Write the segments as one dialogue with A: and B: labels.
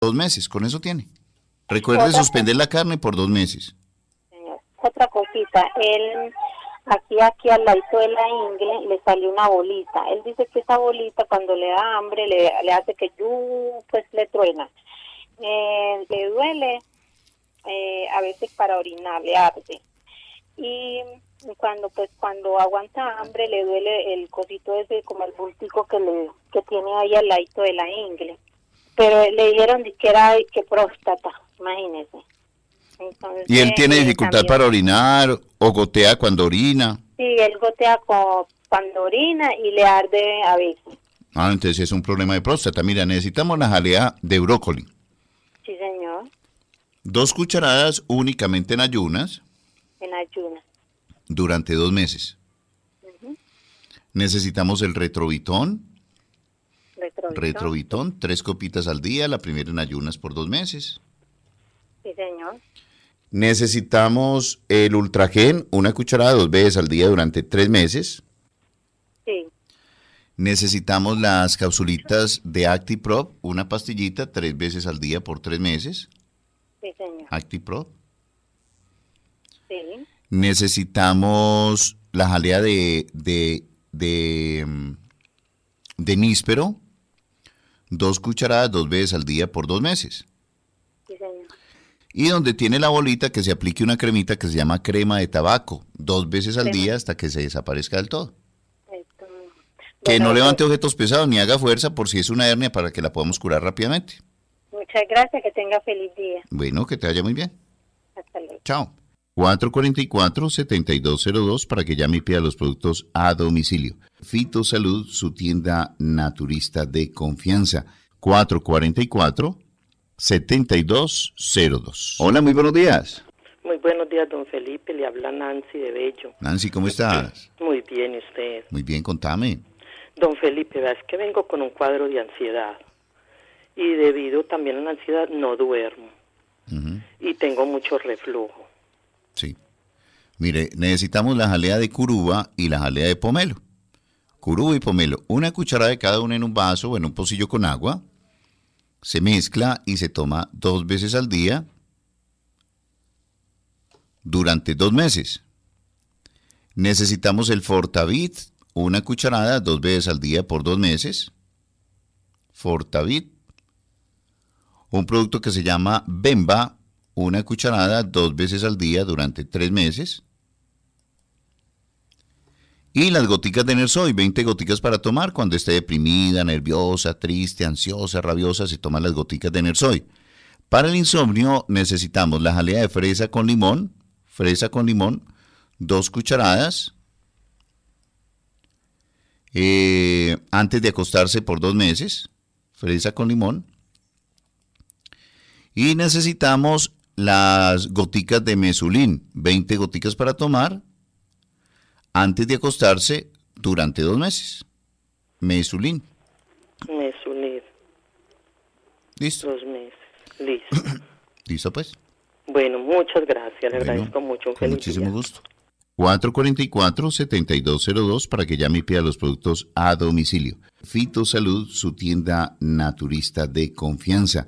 A: 2 meses, con eso tiene. Recuerde
B: Otra,
A: suspender la carne por 2 meses.
B: señor, otra cosita, él aquí al ladito de la ingle le salió una bolita. Él dice que esa bolita cuando le da hambre le hace que pues le truena. Le duele a veces para orinar, le arde. Y cuando aguanta hambre le duele el cosito ese, como el bultico que tiene ahí al ladito de la ingle. Pero le dijeron que era que próstata, imagínese. Entonces,
A: ¿Y él tiene dificultad
B: también,
A: para orinar o gotea cuando orina?
B: sí, él gotea cuando orina y le arde a veces.
A: Entonces es un problema de próstata. Mira, necesitamos la jalea de brócoli.
B: Sí, señor,
A: 2 cucharadas únicamente en ayunas
B: en ayunas.
A: durante 2 meses.
B: Ujú.
A: Necesitamos el retrovitón.
B: Retrovisión.
A: 3 copitas al día, la primera en ayunas por 2 meses.
B: Sí, señor.
A: Necesitamos el Ultragen, 1 cucharada 2 veces al día durante 3 meses.
B: Sí,
A: Necesitamos las capsulitas de ActiProp, 1 pastillita 3 veces al día por 3 meses.
B: sí, señor.
A: ActiProp.
B: Sí,
A: Necesitamos la jalea de níspero, 2 cucharadas 2 veces al día por 2 meses.
B: sí, señor.
A: Y donde tiene la bolita, que se aplique una cremita que se llama crema de tabaco, 2 veces al
B: Crema.
A: día hasta que se desaparezca del todo.
B: Esto,
A: Que
B: bueno,
A: no levante objetos pesados ni haga fuerza por si es una hernia para que la podamos curar rápidamente.
B: muchas gracias, que tenga feliz día.
A: Bueno, que te vaya muy bien.
B: Hasta luego.
A: Chao. 444-7202 para que llame y pida los productos a domicilio. Fitosalud, su tienda naturista de confianza. 444-7202. Hola, muy buenos días.
C: Muy buenos días, don Felipe. Le habla Nancy de Bello.
A: Nancy, ¿cómo estás?
C: Muy bien, ¿y usted?
A: Muy bien, contame.
C: Don Felipe, es que vengo con un cuadro de ansiedad. Y debido también a la ansiedad, no duermo.
A: Ujú.
C: Y tengo mucho reflujo.
A: Sí. Mire, necesitamos la jalea de curuba y la jalea de pomelo. Curuba y pomelo, 1 cucharada de cada una en un vaso o en un pocillo con agua. Se mezcla y se toma 2 veces al día durante 2 meses. Necesitamos el Fortavit, 1 cucharada 2 veces al día por 2 meses. Fortavit. Un producto que se llama Bemba, 1 cucharada 2 veces al día durante 3 meses. Y las goticas de Nersoy, 20 goticas para tomar cuando esté deprimida, nerviosa, triste, ansiosa, rabiosa, se toman las goticas de Nersoy. Para el insomnio necesitamos la jalea de fresa con limón, 2 cucharadas, antes de acostarse por 2 meses, fresa con limón. Y necesitamos las goticas de mesulín, 20 goticas para tomar, antes de acostarse durante 2 meses. Mesulín.
C: Mesunir,
A: ¿Listo?
C: 2 meses. Listo.
A: ¿Listo pues?
C: Bueno, muchas gracias. Le
A: Bueno,
C: agradezco mucho. Un
A: con
C: feliz
A: muchísimo
C: día.
A: gusto. 444-7202 para que llame y pida los productos a domicilio. Fitosalud, su tienda naturista de confianza.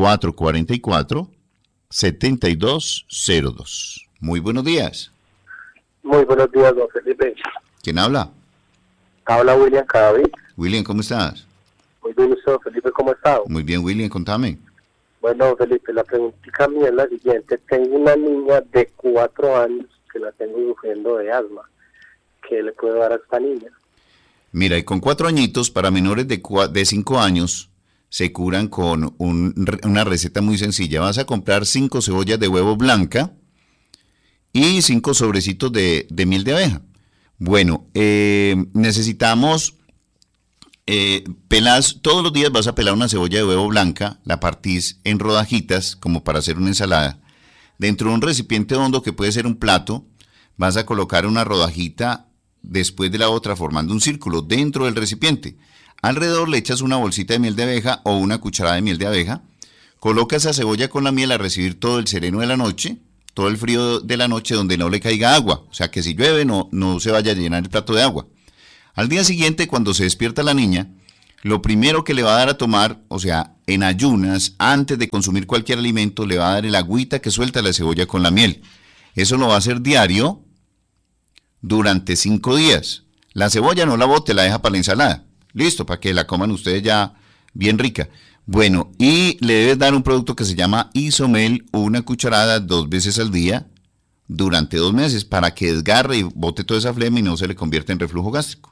A: 444-7202. Muy buenos días.
D: Muy buenos días, don Felipe.
A: ¿Quién habla?
D: Habla William Cadavid.
A: William, ¿cómo estás?
D: Muy bien, usted, don Felipe, ¿cómo ha estado?
A: Muy bien, William, contame.
D: Bueno, don Felipe, la preguntita mía es la siguiente. Tengo una niña de 4 años que la tengo sufriendo de asma. ¿Qué le puedo dar a esta niña?
A: Mira, y con 4 añitos, para menores de 5 años, se curan con una receta muy sencilla. Vas a comprar 5 cebollas de huevo blanca y 5 sobrecitos de miel de abeja. Bueno, necesitamos pelas, todos los días vas a pelar una cebolla de huevo blanca, la partís en rodajitas como para hacer una ensalada. Dentro de un recipiente hondo que puede ser un plato, vas a colocar una rodajita después de la otra formando un círculo dentro del recipiente. Alrededor le echas una bolsita de miel de abeja o una cucharada de miel de abeja. Colocas esa cebolla con la miel a recibir todo el sereno de la noche, todo el frío de la noche donde no le caiga agua. O sea que si llueve no se vaya a llenar el plato de agua. Al día siguiente, cuando se despierta la niña, lo primero que le va a dar a tomar, o sea, en ayunas, antes de consumir cualquier alimento, le va a dar el agüita que suelta la cebolla con la miel. Eso lo va a hacer diario durante 5 días. La cebolla no la bote, la deja para la ensalada. Listo, para que la coman ustedes ya bien rica. Bueno, y le debes dar un producto que se llama Isomel, una cucharada 2 veces al día durante 2 meses para que desgarre y bote toda esa flema y no se le convierta en reflujo gástrico.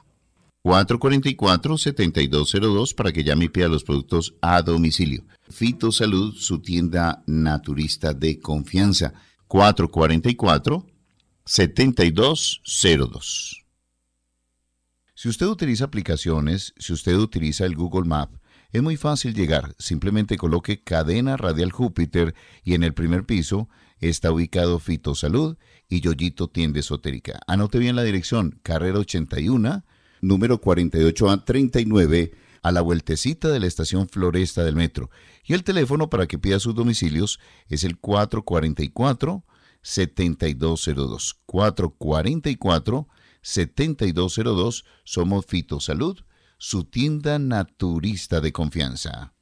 A: 444-7202 para que llame y pida los productos a domicilio. Fitosalud, su tienda naturista de confianza. 444-7202. Si usted utiliza aplicaciones, si usted utiliza el Google Maps, es muy fácil llegar. Simplemente coloque Cadena Radial Júpiter y en el primer piso está ubicado Fitosalud y Yoyito Tienda Esotérica. Anote bien la dirección, carrera 81, número 48A39, a la vueltecita de la estación Floresta del metro. Y el teléfono para que pida sus domicilios es el 444-7202. 444-7202. Somos Fitosalud, su tienda naturista de confianza.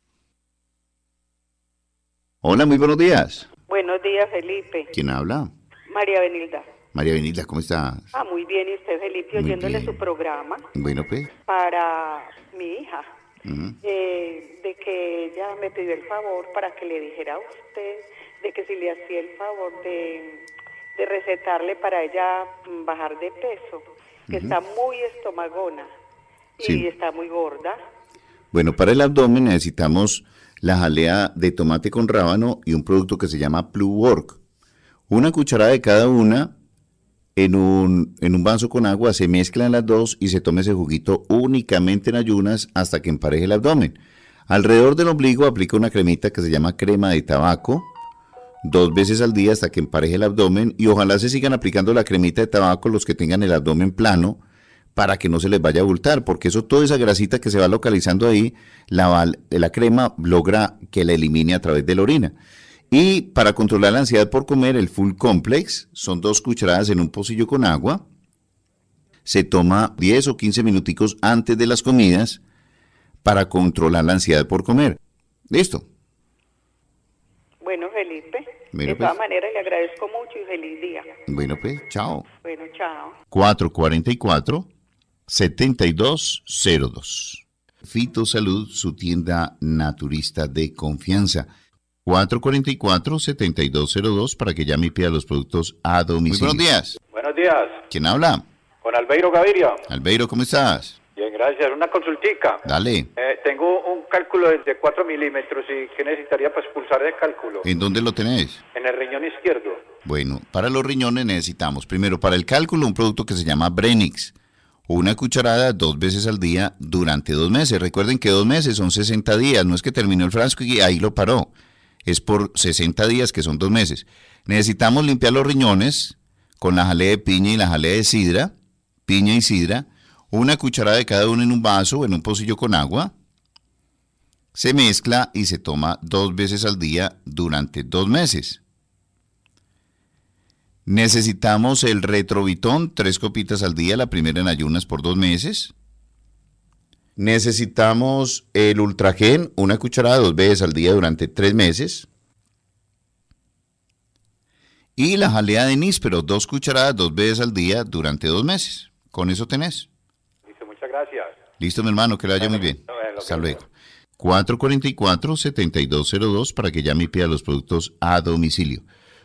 A: Hola, muy buenos días.
E: Buenos días, Felipe.
A: ¿Quién habla?
E: María Benilda.
A: María Benilda, ¿cómo estás?
E: Muy bien, ¿y usted, Felipe?
A: Muy
E: Oyéndole
A: bien.
E: su programa
A: Bueno, pues.
E: para mi hija,
A: Uh-huh.
E: de que ella me pidió el favor para que le dijera a usted de que si le hacía el favor de recetarle para ella bajar de peso, que está muy estomagona y
A: Sí.
E: está muy gorda.
A: Bueno, para el abdomen necesitamos la jalea de tomate con rábano y un producto que se llama Pluwork. Una cucharada de cada una en un vaso con agua, se mezclan las dos y se toma ese juguito únicamente en ayunas hasta que empareje el abdomen. Alrededor del ombligo aplica una cremita que se llama crema de tabaco, 2 veces al día hasta que empareje el abdomen y ojalá se sigan aplicando la cremita de tabaco los que tengan el abdomen plano para que no se les vaya a abultar, porque eso, toda esa grasita que se va localizando ahí, la crema logra que la elimine a través de la orina. Y para controlar la ansiedad por comer, el Full Complex, son 2 cucharadas en un pocillo con agua. Se toma 10 o 15 minuticos antes de las comidas para controlar la ansiedad por comer. Listo.
E: Bueno, Felipe,
A: Bueno,
E: de todas
A: pues.
E: maneras le agradezco mucho y feliz día.
A: Bueno, pues, chao.
E: Bueno, chao.
A: 444-7202. Fitosalud, su tienda naturista de confianza. 444-7202 para que llame y pida los productos a domicilio. Muy buenos días.
F: Buenos días,
A: ¿Quién habla?
F: con Albeiro Gaviria.
A: Albeiro, ¿cómo estás?
F: Bien, gracias. Una consultica.
A: Dale.
F: Tengo un cálculo de 4 milímetros y ¿qué necesitaría para expulsar ese cálculo?
A: ¿En dónde lo tenés?
F: En el riñón izquierdo.
A: Bueno, para los riñones necesitamos, primero, para el cálculo, un producto que se llama Brenix. Una cucharada 2 veces al día durante 2 meses. Recuerden que 2 meses son 60 días. No es que terminó el frasco y ahí lo paró. Es por 60 días, que son 2 meses. Necesitamos limpiar los riñones con la jalea de piña y la jalea de sidra, piña y sidra, una cucharada de cada uno en un vaso o en un pocillo con agua. Se mezcla y se toma 2 veces al día durante 2 meses. Necesitamos el Retrovitón, 3 copitas al día, la primera en ayunas por 2 meses. Necesitamos el Ultragen, una cucharada 2 veces al día durante 3 meses. Y la jalea de níspero, 2 cucharadas 2 veces al día durante 2 meses. Con eso tenés.
F: Listo, muchas gracias.
A: Listo, mi hermano, que le vaya muy bien.
F: Bueno,
A: Hasta
F: bien.
A: luego. 444-7202 para que llame y pida los productos a domicilio.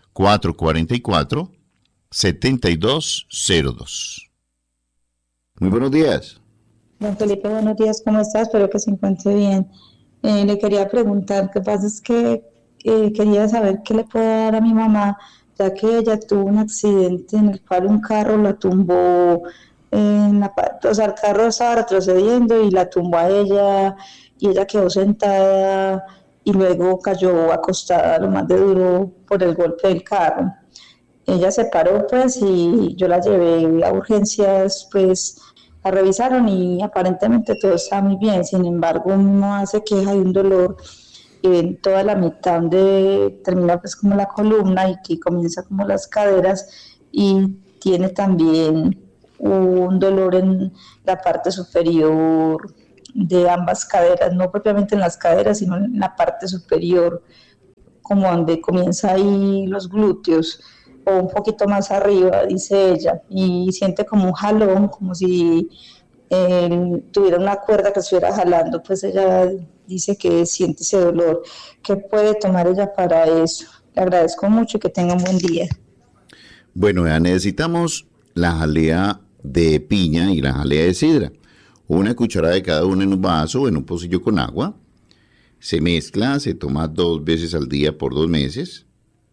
A: 444-7202. Muy buenos días.
G: Don Felipe, buenos días, ¿cómo está? Espero que se encuentre bien. Le quería preguntar, lo que pasa es que quería saber qué le puedo dar a mi mamá, ya que ella tuvo un accidente en el cual un carro la tumbó, o sea, el carro estaba retrocediendo y la tumbó a ella, y ella quedó sentada y luego cayó acostada lo más de duro por el golpe del carro. Ella se paró pues y yo la llevé a urgencias, pues la revisaron y aparentemente todo está muy bien. Sin embargo, no hace queja de un dolor en toda la mitad donde termina pues como la columna y que comienza como las caderas, y tiene también un dolor en la parte superior de ambas caderas, no propiamente en las caderas, sino en la parte superior, como donde comienza ahí los glúteos, o un poquito más arriba, dice ella, y siente como un jalón, como si tuviera una cuerda que estuviera jalando, pues ella dice que siente ese dolor. ¿Qué puede tomar ella para eso? Le agradezco mucho y que tenga un buen día.
A: Bueno, ya necesitamos la jalea de piña y la jalea de sidra. Una cucharada de cada una en un vaso o en un pocillo con agua. Se mezcla, se toma 2 veces al día por 2 meses.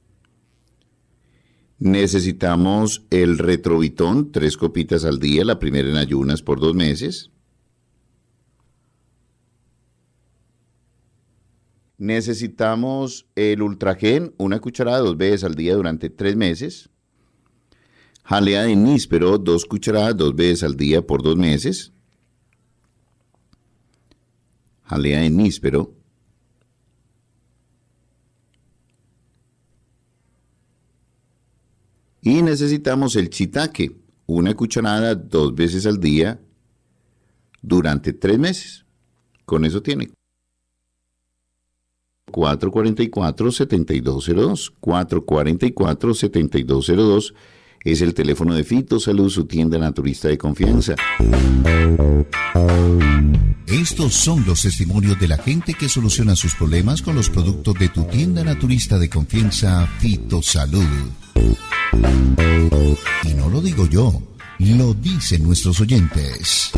A: Necesitamos el Retrovitón, 3 copitas al día, la primera en ayunas por 2 meses. Necesitamos el Ultragen, 1 cucharada 2 veces al día durante 3 meses. Jalea de níspero, 2 cucharadas 2 veces al día por 2 meses. Jalea de níspero. Y necesitamos el shiitake, 1 cucharada 2 veces al día durante 3 meses. Con eso tiene. 444-7202. 444-7202 es el teléfono de Fito Salud, su tienda naturista de confianza.
H: Estos son los testimonios de la gente que soluciona sus problemas con los productos de tu tienda naturista de confianza, Fito Salud. Y no lo digo yo, lo dicen nuestros oyentes.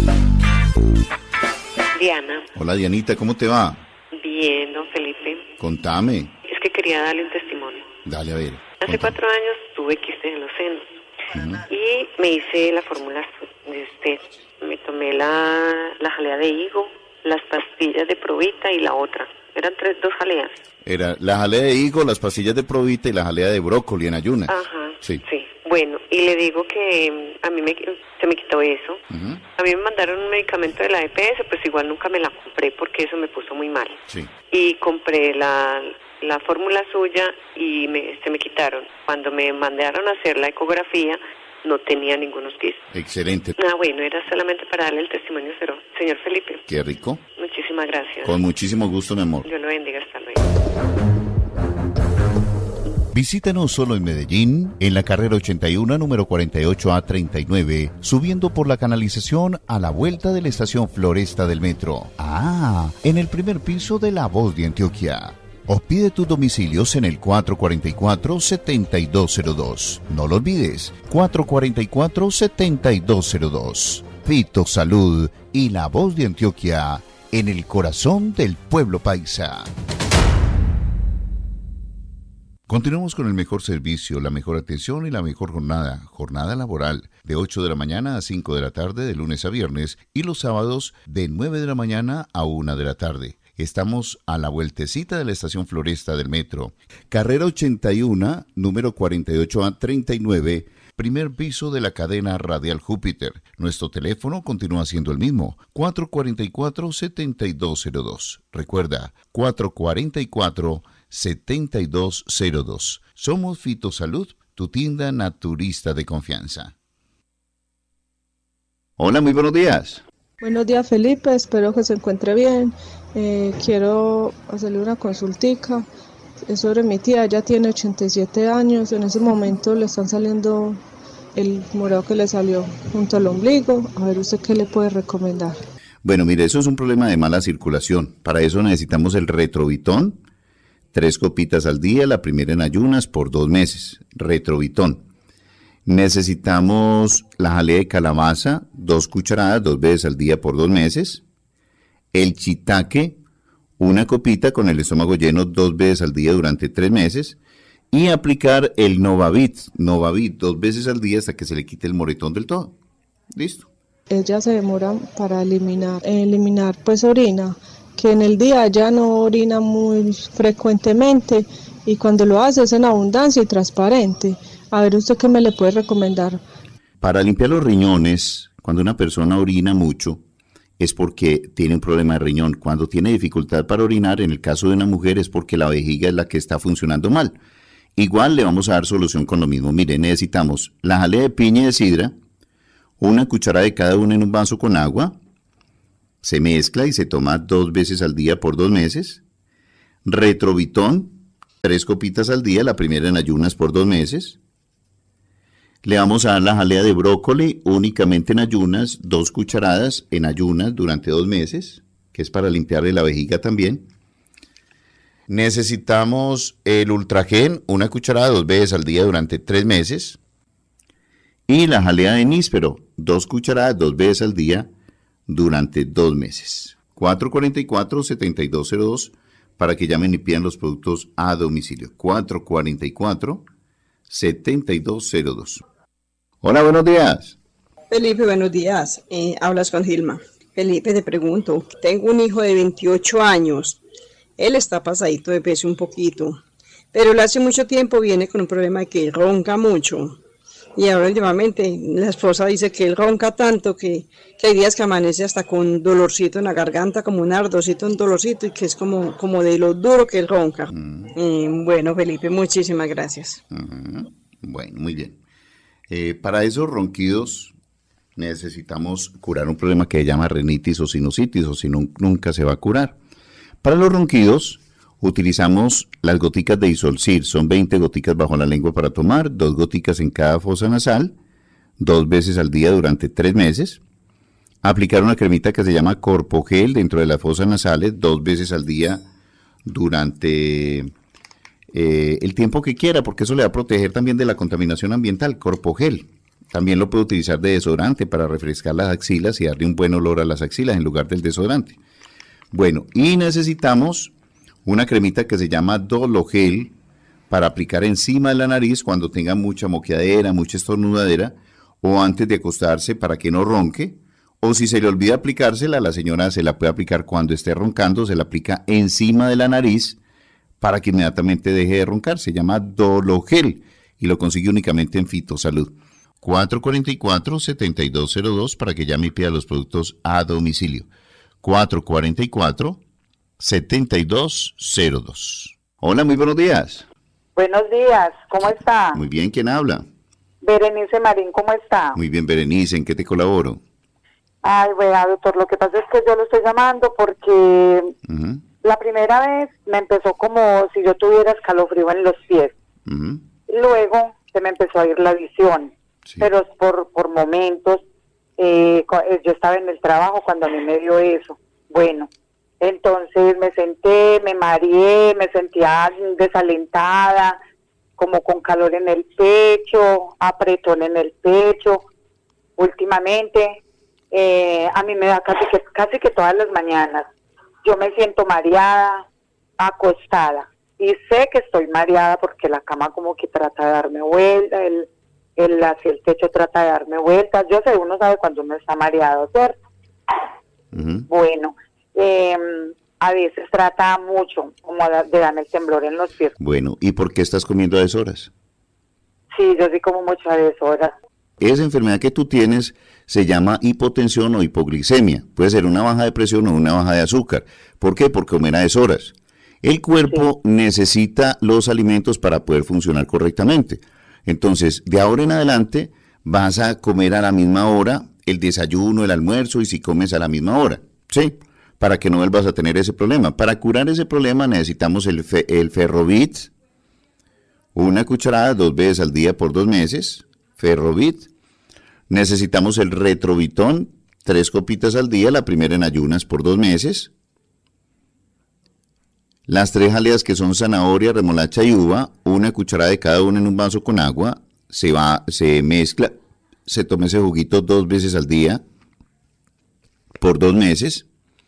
I: Diana.
A: Hola Dianita, ¿cómo te va?
I: Bien, don Felipe.
A: Contame.
I: Es que quería darle un testimonio.
A: Dale, a ver.
I: Hace 4 años tuve quistes en los senos y me hice la fórmula de usted. Me tomé la jalea de higo, las pastillas de Provita y la otra. Eran 2 jaleas.
A: Era la jalea de higo, las pastillas de Provita y la jalea de brócoli en ayunas.
I: Ajá,
A: sí.
I: Bueno, y le digo que a mí se me quitó eso. A mí me mandaron un medicamento de la EPS, pues igual nunca me la compré porque eso me puso muy mal.
A: Sí.
I: Y compré la fórmula suya y se me quitaron. Cuando me mandaron a hacer la ecografía, no tenía ningunos quistes.
A: Excelente.
I: Bueno, era solamente para darle el testimonio, señor Felipe.
A: Qué rico.
I: Muchísimas gracias.
A: Con muchísimo gusto, mi amor.
I: Dios lo bendiga, hasta luego.
H: Visítanos solo en Medellín, en la carrera 81, número 48A39, subiendo por la canalización a la vuelta de la estación Floresta del metro. En el primer piso de La Voz de Antioquia. O pide tus domicilios en el 444-7202. No lo olvides, 444-7202. Fito Salud y La Voz de Antioquia, en el corazón del pueblo paisa.
A: Continuamos con el mejor servicio, la mejor atención y la mejor jornada laboral, de 8 de la mañana a 5 de la tarde de lunes a viernes y los sábados de 9 de la mañana a 1 de la tarde. Estamos a la vueltecita de la estación Floresta del metro, carrera 81, número 48A39, primer piso de la cadena Radial Júpiter. Nuestro teléfono continúa siendo el mismo, 444-7202. Recuerda, 444-7202. Somos Fito Salud, tu tienda naturista de confianza. Hola, muy buenos días.
J: Buenos días, Felipe, espero que se encuentre bien. Quiero hacerle una consultica. Es sobre mi tía, ella tiene 87 años, en ese momento le están saliendo el morado que le salió junto al ombligo. A ver, ¿usted qué le puede recomendar?
A: Bueno, mire, eso es un problema de mala circulación. Para eso necesitamos el Retrovitón, 3 copitas al día, la primera en ayunas por 2 meses. Retrovitón. Necesitamos la jalea de calabaza, 2 cucharadas, 2 veces al día por 2 meses. El shiitake, 1 copita con el estómago lleno 2 veces al día durante 3 meses. Y aplicar el Novavit 2 veces al día hasta que se le quite el moretón del todo. Listo.
J: Ella se demora para eliminar pues orina, que en el día ya no orina muy frecuentemente y cuando lo hace es en abundancia y transparente. A ver, ¿usted qué me le puede recomendar?
A: Para limpiar los riñones, cuando una persona orina mucho, es porque tiene un problema de riñón. Cuando tiene dificultad para orinar, en el caso de una mujer, es porque la vejiga es la que está funcionando mal. Igual le vamos a dar solución con lo mismo. Mire, necesitamos la jalea de piña y de sidra, 1 cucharada de cada una en un vaso con agua, se mezcla y se toma 2 veces al día por 2 meses. Retrovitón, 3 copitas al día, la primera en ayunas por 2 meses. Le vamos a dar la jalea de brócoli únicamente en ayunas, 2 cucharadas en ayunas durante 2 meses, que es para limpiarle la vejiga también. Necesitamos el Ultragen, 1 cucharada 2 veces al día durante 3 meses. Y la jalea de níspero, 2 cucharadas 2 veces al día durante 2 meses. 444-7202 para que llamen y pidan los productos a domicilio. 444-7202. Hola, buenos días.
K: Felipe, buenos días. Hablas con Gilma. Felipe, te pregunto, tengo un hijo de 28 años. Él está pasadito de peso un poquito, pero él hace mucho tiempo viene con un problema de que ronca mucho. Y ahora últimamente la esposa dice que él ronca tanto que hay días que amanece hasta con dolorcito en la garganta, como un ardorcito, un dolorcito, y que es como de lo duro que él ronca. Bueno, Felipe, muchísimas gracias.
A: Bueno, muy bien. Para esos ronquidos necesitamos curar un problema que se llama rinitis o sinusitis, o si no, nunca se va a curar. Para los ronquidos utilizamos las goticas de Isolcir, son 20 goticas bajo la lengua para tomar, 2 goticas en cada fosa nasal, 2 veces al día durante 3 meses. Aplicar una cremita que se llama Corpogel dentro de las fosas nasales, 2 veces al día durante el tiempo que quiera, porque eso le va a proteger también de la contaminación ambiental. Corpogel también lo puede utilizar de desodorante para refrescar las axilas y darle un buen olor a las axilas en lugar del desodorante. Bueno, y necesitamos una cremita que se llama Dologel para aplicar encima de la nariz cuando tenga mucha moqueadera, mucha estornudadera, o antes de acostarse para que no ronque, o si se le olvida aplicársela, la señora se la puede aplicar cuando esté roncando, se la aplica encima de la nariz para que inmediatamente deje de roncar. Se llama Dologel y lo consigue únicamente en Fitosalud. 444-7202 para que llame y pida los productos a domicilio. 444-7202. Hola, muy buenos días.
L: Buenos días, ¿cómo está?
A: Muy bien, ¿quién habla?
L: Berenice Marín, ¿cómo está?
A: Muy bien, Berenice, ¿en qué te colaboro?
L: Ay, bueno, doctor, lo que pasa es que yo lo estoy llamando porque la primera vez me empezó como si yo tuviera escalofrío en los pies. Luego se me empezó a ir la visión, pero es por momentos. Yo estaba en el trabajo cuando a mí me dio eso. Bueno, entonces me senté, me mareé, me sentía desalentada, como con calor en el pecho, apretón en el pecho. Últimamente, a mí me da casi que todas las mañanas. Yo me siento mareada, acostada, y sé que estoy mareada porque la cama como que trata de darme vuelta, hacia el techo trata de darme vueltas. Yo sé, uno sabe cuando uno está mareado, ¿cierto? Bueno, a veces trata mucho como de darme el temblor en los pies.
A: Bueno, ¿y por qué estás comiendo a deshoras?
L: Sí, yo sí como mucho a deshoras.
A: Esa enfermedad que tú tienes se llama hipotensión o hipoglicemia. Puede ser una baja de presión o una baja de azúcar. ¿Por qué? Porque comer a deshoras. El cuerpo necesita los alimentos para poder funcionar correctamente. Entonces, de ahora en adelante vas a comer a la misma hora, el desayuno, el almuerzo, y si comes a la misma hora, ¿sí? Para que no vuelvas a tener ese problema. Para curar ese problema necesitamos el Ferrovit, 1 cucharada 2 veces al día por 2 meses, Ferrovit. Necesitamos el Retrovitón, 3 copitas al día, la primera en ayunas por 2 meses. Las 3 jaleas que son zanahoria, remolacha y uva, 1 cucharada de cada una en un vaso con agua, se mezcla, se toma ese juguito 2 veces al día por 2 meses.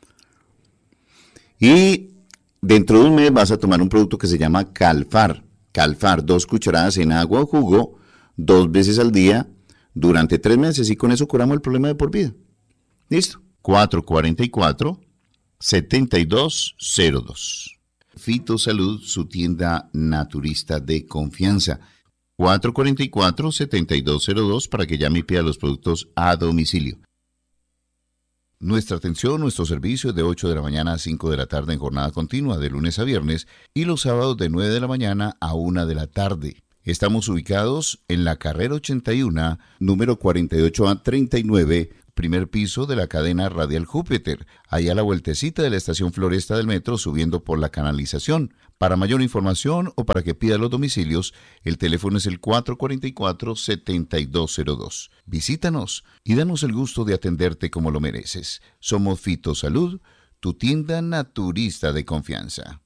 A: Y dentro de un mes vas a tomar un producto que se llama Calfar. Calfar, 2 cucharadas en agua o jugo, 2 veces al día durante 3 meses, y con eso curamos el problema de por vida. ¿Listo? 444-7202. Fitosalud, su tienda naturista de confianza. 444-7202 para que llame y pida los productos a domicilio. Nuestra atención, nuestro servicio es de 8 de la mañana a 5 de la tarde en jornada continua, de lunes a viernes, y los sábados de 9 de la mañana a 1 de la tarde. Estamos ubicados en la carrera 81, número 48A39, primer piso de la cadena radial Júpiter, allá a la vueltecita de la estación Floresta del Metro, subiendo por la canalización. Para mayor información o para que pida los domicilios, el teléfono es el 444-7202. Visítanos y danos el gusto de atenderte como lo mereces. Somos Fitosalud, tu tienda naturista de confianza.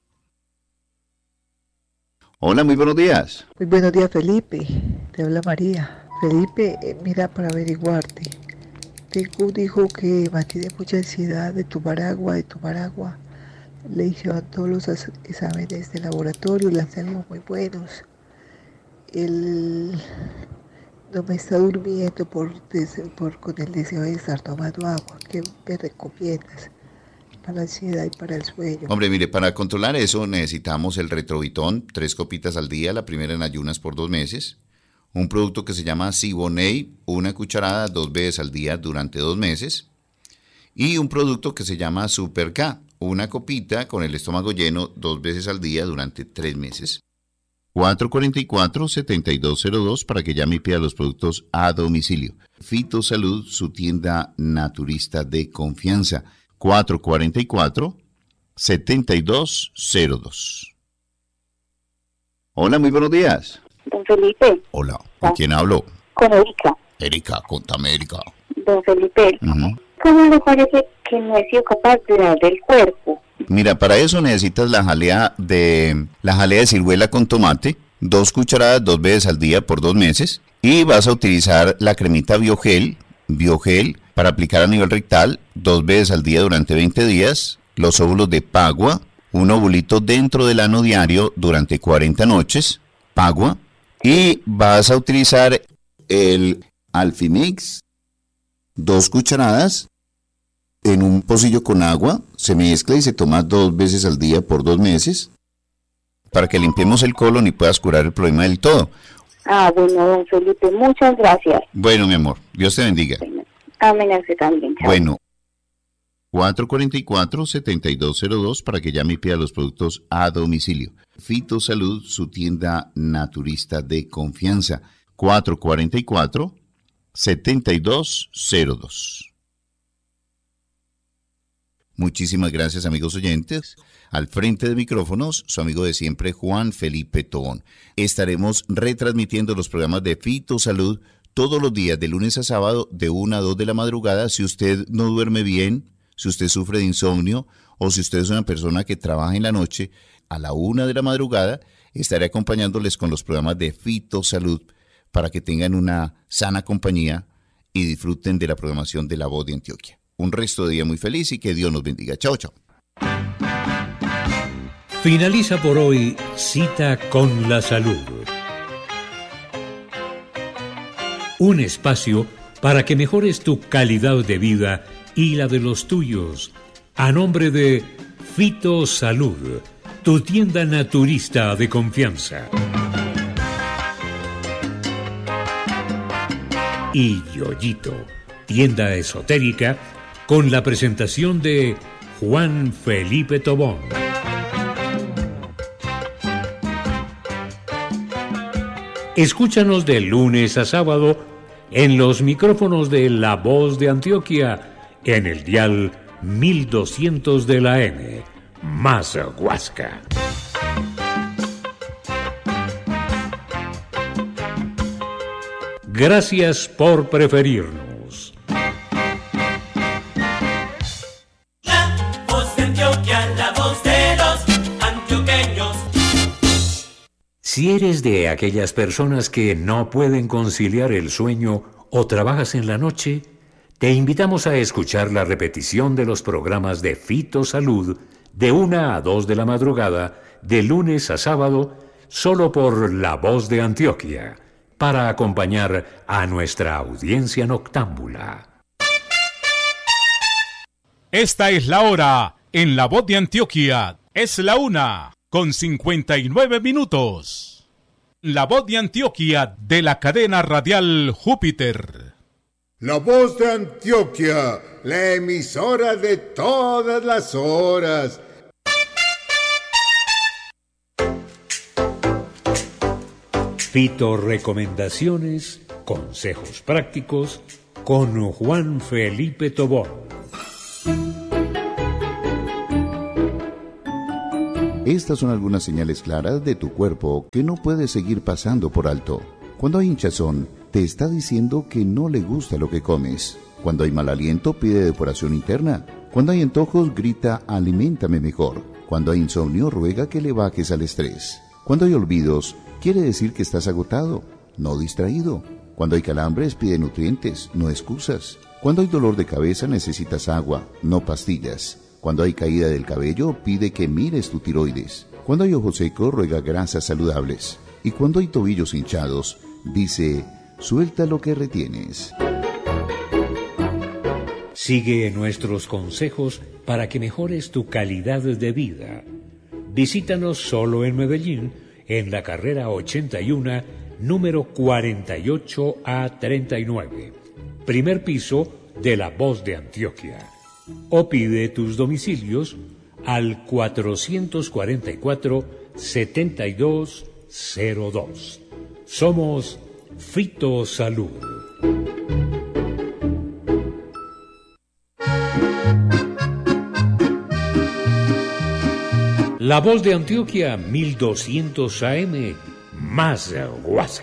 A: Hola, muy buenos días.
M: Muy buenos días, Felipe. Te habla María. Felipe, mira, para averiguarte. Tengo un hijo que mantiene mucha ansiedad de tomar agua. Le hicieron todos los exámenes de laboratorio, le han salido muy buenos. Él no me está durmiendo con el deseo de estar tomando agua. ¿Qué me recomiendas para la ansiedad y para el sueño?
A: Hombre, mire, para controlar eso necesitamos el Retrovitón, 3 copitas al día, la primera en ayunas por 2 meses. Un producto que se llama Siboney, 1 cucharada 2 veces al día durante 2 meses. Y un producto que se llama Super K, 1 copita con el estómago lleno 2 veces al día durante 3 meses. 444-7202 para que llame y pida los productos a domicilio. Fitosalud, su tienda naturista de confianza. 444-7202. Hola, muy buenos días.
B: Don Felipe.
A: Hola, ¿con quién hablo?
B: Con Erika.
A: Erika, contame, Erika.
B: Don Felipe, ¿cómo le parece que no he sido capaz de dar del cuerpo?
A: Mira, para eso necesitas la jalea de ciruela con tomate, 2 cucharadas 2 veces al día por 2 meses, y vas a utilizar la cremita Biogel para aplicar a nivel rectal 2 veces al día durante 20 días, los óvulos de Pagua, un ovulito dentro del ano diario durante 40 noches, Pagua, y vas a utilizar el Alfimix, 2 cucharadas en un pocillo con agua, se mezcla y se toma 2 veces al día por 2 meses, para que limpiemos el colon y puedas curar el problema del todo.
B: Ah, bueno, don Felipe, muchas gracias.
A: Bueno, mi amor, Dios te bendiga.
B: Amén, así también. Chao.
A: Bueno, 444-7202 para que llame y pida los productos a domicilio. Fitosalud, su tienda naturista de confianza. 444-7202. Muchísimas gracias, amigos oyentes. Al frente de micrófonos, su amigo de siempre, Juan Felipe Tobón. Estaremos retransmitiendo los programas de Fitosalud todos los días, de lunes a sábado, de 1 a 2 de la madrugada. Si usted no duerme bien, si usted sufre de insomnio o si usted es una persona que trabaja en la noche, a la 1 de la madrugada estaré acompañándoles con los programas de Fitosalud para que tengan una sana compañía y disfruten de la programación de La Voz de Antioquia. Un resto de día muy feliz y que Dios nos bendiga. Chao, chao.
N: Finaliza por hoy Cita con la Salud. Un espacio para que mejores tu calidad de vida y la de los tuyos. A nombre de Fitosalud, tu tienda naturista de confianza. Y Yoyito, tienda esotérica, con la presentación de Juan Felipe Tobón. Escúchanos de lunes a sábado en los micrófonos de La Voz de Antioquia, en el dial 1200 de la M, más Huasca. Gracias por preferirnos.
O: La Voz de Antioquia, la voz de los antioqueños.
N: Si eres de aquellas personas que no pueden conciliar el sueño o trabajas en la noche, te invitamos a escuchar la repetición de los programas de Fitosalud de 1 a 2 de la madrugada, de lunes a sábado, solo por La Voz de Antioquia, para acompañar a nuestra audiencia noctámbula.
P: Esta es la hora en La Voz de Antioquia. Es la 1:59. La Voz de Antioquia de la cadena radial Júpiter.
Q: La Voz de Antioquia, la emisora de todas las horas.
N: Fito recomendaciones, consejos prácticos, con Juan Felipe Tobón.
H: Estas son algunas señales claras de tu cuerpo que no puedes seguir pasando por alto. Cuando hay hinchazón, te está diciendo que no le gusta lo que comes. Cuando hay mal aliento, pide depuración interna. Cuando hay antojos, grita aliméntame mejor. Cuando hay insomnio, ruega que le bajes al estrés. Cuando hay olvidos, quiere decir que estás agotado, no distraído. Cuando hay calambres, pide nutrientes, no excusas. Cuando hay dolor de cabeza, necesitas agua, no pastillas. Cuando hay caída del cabello, pide que mires tu tiroides. Cuando hay ojos secos, ruega grasas saludables. Y cuando hay tobillos hinchados, dice, suelta lo que retienes.
N: Sigue nuestros consejos para que mejores tu calidad de vida. Visítanos solo en Medellín, en la carrera 81, número 48A39, primer piso de La Voz de Antioquia. O pide tus domicilios al 444-7202. Somos Fito Salud. La Voz de Antioquia 1200 AM, más guasa.